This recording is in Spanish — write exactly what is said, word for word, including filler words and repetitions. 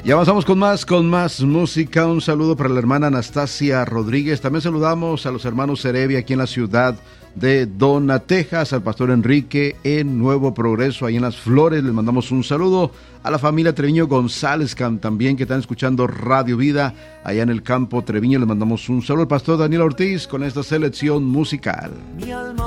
Y avanzamos con más, con más música. Un saludo para la hermana Anastasia Rodríguez. También saludamos a los hermanos Cerebi aquí en la ciudad de Dona, Texas, al pastor Enrique en Nuevo Progreso, ahí en Las Flores. Les mandamos un saludo a la familia Treviño González también, que están escuchando Radio Vida allá en el campo Treviño. Les mandamos un saludo al pastor Daniel Ortiz con esta selección musical.